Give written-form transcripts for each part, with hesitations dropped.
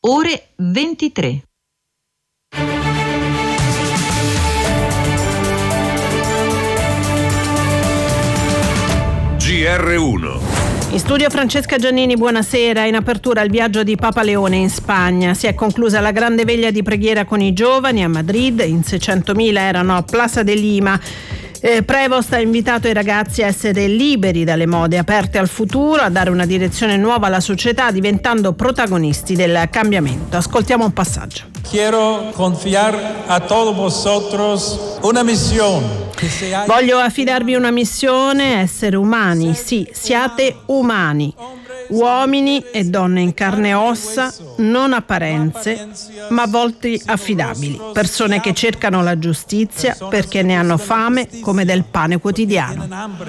ore 23. GR1. In studio Francesca Giannini, buonasera. In apertura il viaggio di Papa Leone in Spagna. Si è conclusa la grande veglia di preghiera con i giovani a Madrid. In 600.000 erano a Plaza de Lima. Prevost ha invitato i ragazzi a essere liberi dalle mode, aperte al futuro, a dare una direzione nuova alla società, diventando protagonisti del cambiamento. Ascoltiamo un passaggio. Quiero confiar a todos vosotros una misión. Voglio affidarvi una missione, essere umani, sì, siate umani. Uomini e donne in carne e ossa, non apparenze, ma volti affidabili. Persone che cercano la giustizia perché ne hanno fame come del pane quotidiano.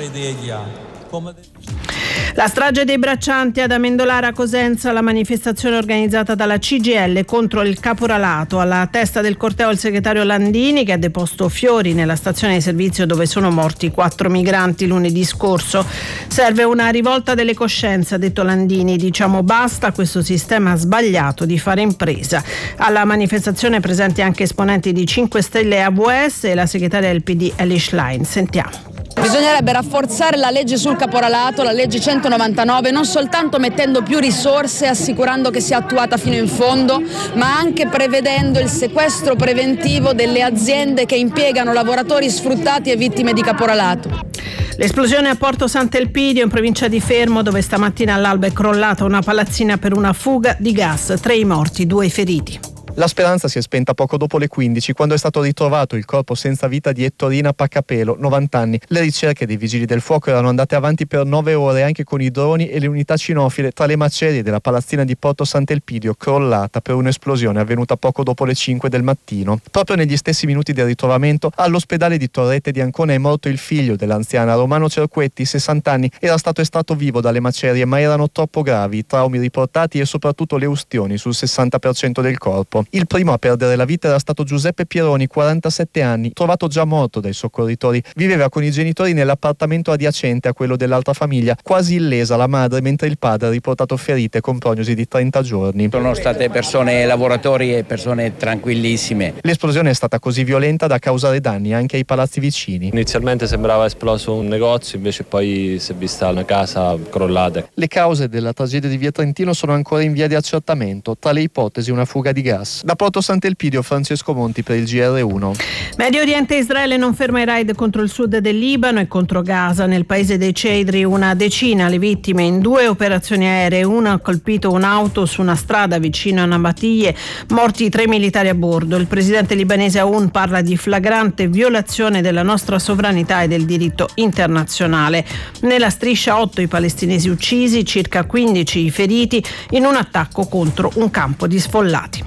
La strage dei braccianti ad Amendolara Cosenza, la manifestazione organizzata dalla CGIL contro il caporalato. Alla testa del corteo il segretario Landini, che ha deposto fiori nella stazione di servizio dove sono morti 4 migranti lunedì scorso. Serve una rivolta delle coscienze, ha detto Landini. Diciamo basta a questo sistema sbagliato di fare impresa. Alla manifestazione presenti anche esponenti di 5 Stelle e AWS e la segretaria del PD Elish Line. Sentiamo. Bisognerebbe rafforzare la legge sul caporalato, la legge 199, non soltanto mettendo più risorse, assicurando che sia attuata fino in fondo, ma anche prevedendo il sequestro preventivo delle aziende che impiegano lavoratori sfruttati e vittime di caporalato. L'esplosione a Porto Sant'Elpidio, in provincia di Fermo, dove stamattina all'alba è crollata una palazzina per una fuga di gas. 3 i morti, 2 i feriti. La speranza si è spenta poco dopo le 15, quando è stato ritrovato il corpo senza vita di Ettorina Paccapelo, 90 anni. Le ricerche dei vigili del fuoco erano andate avanti per 9 ore anche con i droni e le unità cinofile tra le macerie della palazzina di Porto Sant'Elpidio, crollata per un'esplosione avvenuta poco dopo le 5 del mattino. Proprio negli stessi minuti del ritrovamento, all'ospedale di Torrette di Ancona è morto il figlio dell'anziana, Romano Cerquetti, 60 anni. Era stato estratto vivo dalle macerie, ma erano troppo gravi i traumi riportati e soprattutto le ustioni sul 60% del corpo. Il primo a perdere la vita era stato Giuseppe Pieroni, 47 anni, trovato già morto dai soccorritori. Viveva con i genitori nell'appartamento adiacente a quello dell'altra famiglia, quasi illesa la madre, mentre il padre ha riportato ferite con prognosi di 30 giorni. Sono state persone, lavoratori e persone tranquillissime. L'esplosione è stata così violenta da causare danni anche ai palazzi vicini. Inizialmente sembrava esploso un negozio, invece poi si è vista una casa crollata. Le cause della tragedia di Via Trentino sono ancora in via di accertamento, tra le ipotesi una fuga di gas. Da Porto Sant'Elpidio, Francesco Monti per il GR1. Medio Oriente e Israele non ferma i raid contro il sud del Libano e contro Gaza. Nel paese dei Cedri una decina le vittime in 2 operazioni aeree. Una ha colpito un'auto su una strada vicino a Nabatiyeh, morti 3 militari a bordo. Il presidente libanese Aoun parla di flagrante violazione della nostra sovranità e del diritto internazionale. Nella striscia 8 i palestinesi uccisi, circa 15 i feriti in un attacco contro un campo di sfollati.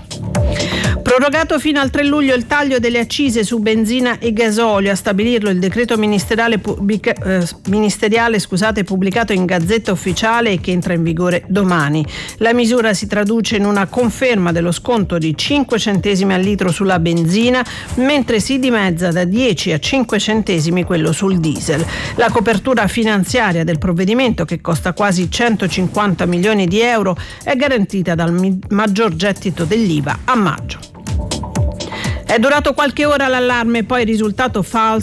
Prorogato fino al 3 luglio il taglio delle accise su benzina e gasolio. A stabilirlo il decreto ministeriale pubblicato in Gazzetta Ufficiale e che entra in vigore domani. La misura si traduce in una conferma dello sconto di 5 centesimi al litro sulla benzina, mentre si dimezza da 10 a 5 centesimi quello sul diesel. La copertura finanziaria del provvedimento, che costa quasi 150 milioni di euro, è garantita dal maggior gettito dell'IVA a maggio. È durato qualche ora l'allarme, poi risultato falso